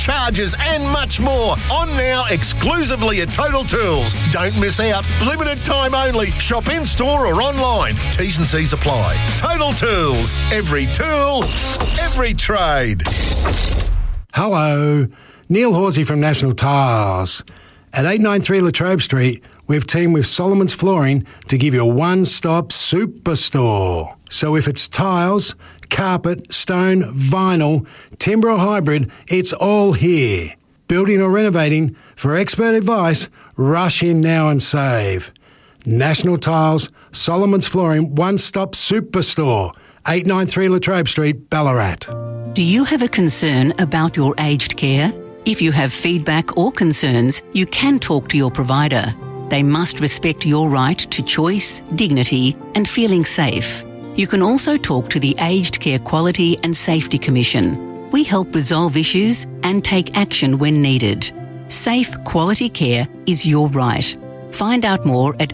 charges and much more. On now exclusively at Total Tools. Don't miss out. Limited time only. Shop in-store or online. T's and C's apply. Total Tools. Every tool, every trade. Hello, Neil Horsey from National Tiles. At 893 Latrobe Street, we've teamed with Solomon's Flooring to give you a one-stop superstore. So if it's tiles, carpet, stone, vinyl, timber or hybrid, it's all here. Building or renovating, for expert advice, rush in now and save. National Tiles, Solomon's Flooring, one-stop superstore, 893 Latrobe Street, Ballarat. Do you have a concern about your aged care? If you have feedback or concerns, you can talk to your provider. They must respect your right to choice, dignity, and feeling safe. You can also talk to the Aged Care Quality and Safety Commission. We help resolve issues and take action when needed. Safe, quality care is your right. Find out more at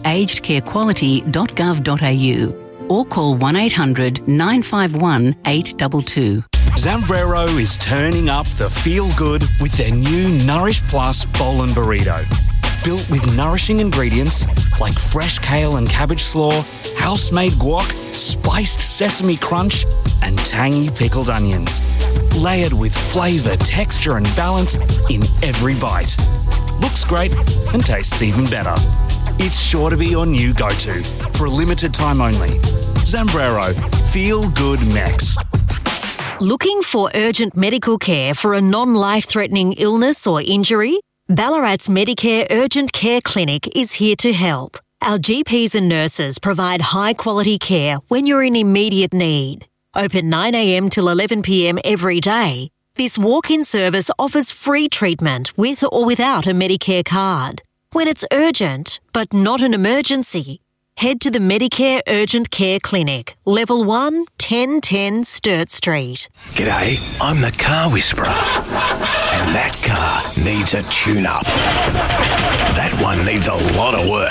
agedcarequality.gov.au or call 1800 951 822. Zambrero is turning up the feel-good with their new Nourish Plus Bowl and Burrito. Built with nourishing ingredients like fresh kale and cabbage slaw, house-made guac, spiced sesame crunch, and tangy pickled onions. Layered with flavour, texture and balance in every bite. Looks great and tastes even better. It's sure to be your new go-to for a limited time only. Zambrero, Feel Good Mex. Looking for urgent medical care for a non-life-threatening illness or injury? Ballarat's Medicare Urgent Care Clinic is here to help. Our GPs and nurses provide high-quality care when you're in immediate need. Open 9 a.m. till 11 p.m. every day. This walk-in service offers free treatment with or without a Medicare card. When it's urgent, but not an emergency, head to the Medicare Urgent Care Clinic, Level 1, 1010 Sturt Street. G'day, I'm the Car Whisperer. And that car needs a tune-up. That one needs a lot of work.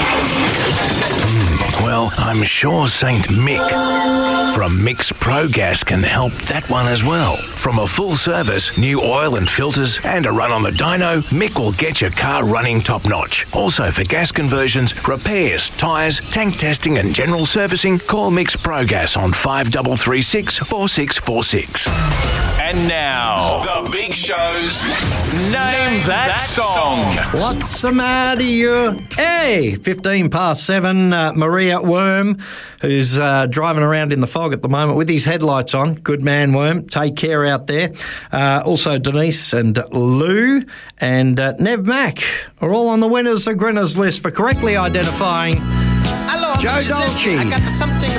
Well, I'm sure St. Mick from Mick's Pro Gas can help that one as well. From a full service, new oil and filters, and a run on the dyno, Mick will get your car running top-notch. Also for gas conversions, repairs, tyres, tank testing and general servicing, call Mick's Pro Gas on 5336 4646. And now, the big show's Name That Song. What's the matter, you? Hey, 15 past 7, Maria Worm, who's driving around in the fog at the moment with his headlights on. Good man, Worm. Take care out there. Also, Denise and Lou and Nev Mack are all on the winners and grinners list for correctly identifying Joe Dolce. I got something to